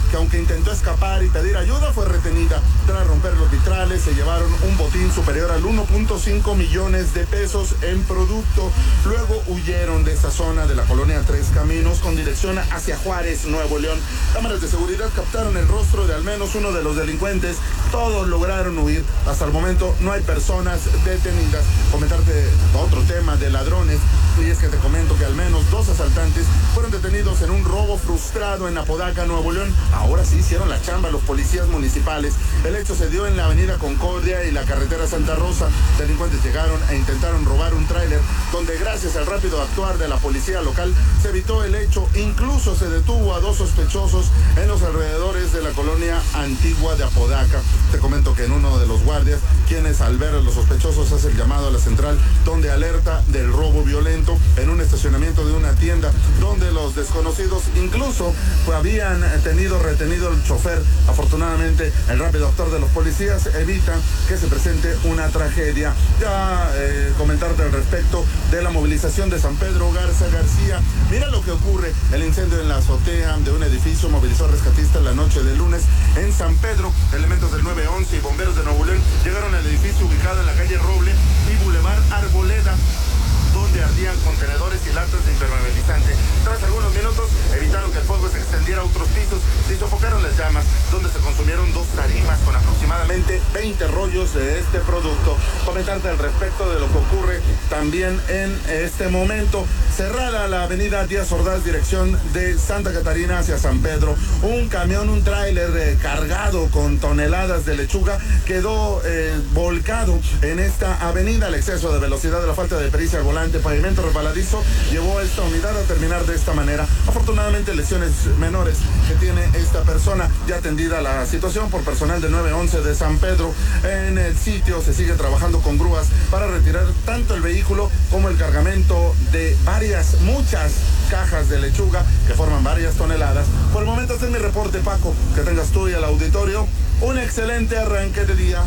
que aunque intentó escapar y pedir ayuda, fue retenida. Tras romper los vitrales, se llevaron un botín superior al 1.5 millones de pesos en producto. Luego huyeron de esta zona de la colonia Tres Caminos con dirección hacia Juárez, Nuevo León. Cámaras de seguridad captaron el rostro de al menos uno de los delincuentes. Todos lograron huir. Hasta el momento no hay personas detenidas. Comentarte otro tema de ladrones, y es que te comento que al menos 2 asaltantes fueron detenidos en un robo frustrado en Apodaca, Nuevo León. Ahora sí hicieron la chamba los policías municipales. El hecho se dio en la avenida Concordia y la carretera Santa Rosa. Delincuentes llegaron e intentaron robar un tráiler, donde gracias al rápido actuar de la policía local se evitó el hecho. Incluso se detuvo a 2 sospechosos en los alrededores de la colonia antigua de Apodaca. Te comento que en uno de los guardias, quienes al ver a los sospechosos hace el llamado a la central, donde alerta del robo violento en un estacionamiento de una tienda, donde los desconocidos incluso habían retenido el chofer. Afortunadamente, el rápido actuar de los policías evita que se presente una tragedia. Ya comentarte al respecto de la movilización de San Pedro Garza-García. Mira lo que ocurre. El incendio en la azotea de un edificio movilizó a rescatistas la noche del lunes en San Pedro. Elementos del 911 y bomberos de Nuevo León llegaron al edificio ubicado en la calle Roble y Boulevard Arboleda, donde ardían contenedores y latas de impermeabilizante. Tras algunos minutos evitaron que el fuego se extendiera a otros pisos y sofocaron las llamas, donde se consumieron 2 tarimas con aproximadamente 20 rollos de este producto. Comentarte al respecto de lo que ocurre también en este momento. Cerrada la avenida Díaz Ordaz, dirección de Santa Catarina hacia San Pedro. Un camión, un tráiler cargado con toneladas de lechuga quedó volcado en esta avenida. El exceso de velocidad, la falta de pericia al volante, pavimento resbaladizo, llevó a esta unidad a terminar de esta manera. Afortunadamente, lesiones menores que tiene esta persona. Ya atendida la situación por personal de 911 de San Pedro. En el sitio se sigue trabajando con grúas para retirar tanto el vehículo como el cargamento de muchas cajas de lechuga que forman varias toneladas. Por el momento, este es mi reporte, Paco. Que tengas tú y el auditorio un excelente arranque de día.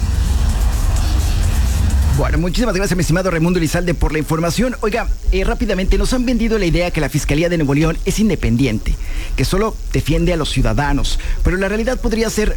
Bueno, muchísimas gracias, mi estimado Raimundo Elizalde, por la información. Oiga, rápidamente, nos han vendido la idea que la Fiscalía de Nuevo León es independiente, que solo defiende a los ciudadanos, pero la realidad podría ser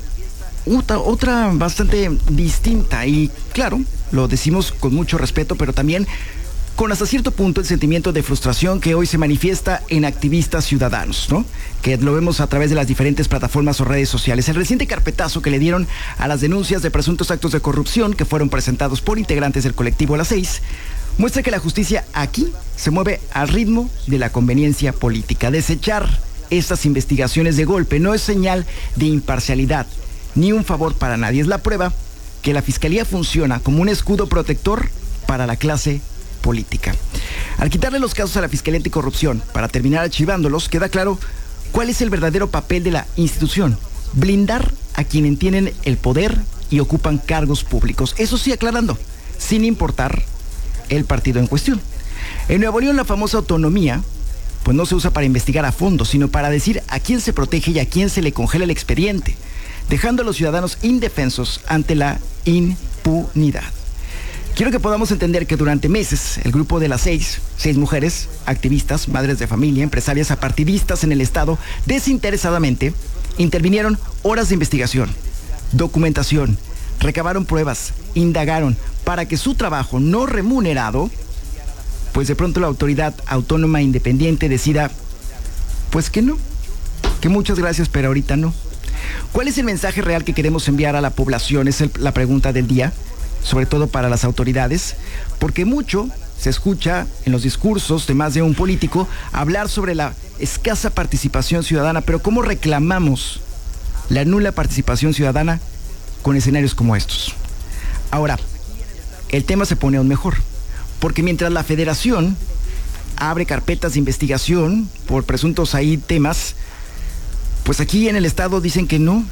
otra bastante distinta. Y claro, lo decimos con mucho respeto, pero también con hasta cierto punto el sentimiento de frustración que hoy se manifiesta en activistas ciudadanos, ¿no? Que lo vemos a través de las diferentes plataformas o redes sociales. El reciente carpetazo que le dieron a las denuncias de presuntos actos de corrupción que fueron presentados por integrantes del colectivo Las 6 muestra que la justicia aquí se mueve al ritmo de la conveniencia política. Desechar estas investigaciones de golpe no es señal de imparcialidad ni un favor para nadie. Es la prueba que la Fiscalía funciona como un escudo protector para la clase política. Al quitarle los casos a la Fiscalía Anticorrupción para terminar archivándolos, queda claro cuál es el verdadero papel de la institución: blindar a quienes tienen el poder y ocupan cargos públicos. Eso sí, aclarando, sin importar el partido en cuestión. En Nuevo León, la famosa autonomía pues no se usa para investigar a fondo, sino para decir a quién se protege y a quién se le congela el expediente, dejando a los ciudadanos indefensos ante la impunidad. Quiero que podamos entender que durante meses el grupo de Las 6 mujeres, activistas, madres de familia, empresarias, apartidistas en el estado, desinteresadamente intervinieron horas de investigación, documentación, recabaron pruebas, indagaron para que su trabajo no remunerado, pues de pronto la autoridad autónoma independiente decida, pues que no, que muchas gracias, pero ahorita no. ¿Cuál es el mensaje real que queremos enviar a la población? Es la pregunta del día, sobre todo para las autoridades, porque mucho se escucha en los discursos de más de un político hablar sobre la escasa participación ciudadana, pero ¿cómo reclamamos la nula participación ciudadana con escenarios como estos? Ahora, el tema se pone aún mejor, porque mientras la Federación abre carpetas de investigación por presuntos ahí temas, pues aquí en el estado dicen que no.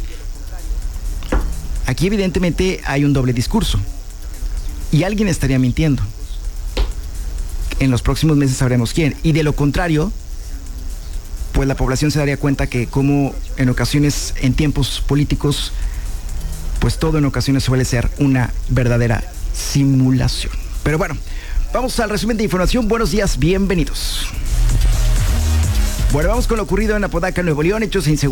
Aquí evidentemente hay un doble discurso y alguien estaría mintiendo. En los próximos meses sabremos quién. Y de lo contrario, pues la población se daría cuenta que como en ocasiones, en tiempos políticos, pues todo en ocasiones suele ser una verdadera simulación. Pero bueno, vamos al resumen de información. Buenos días, bienvenidos. Bueno, vamos con lo ocurrido en Apodaca, Nuevo León. Hechos de inseguridad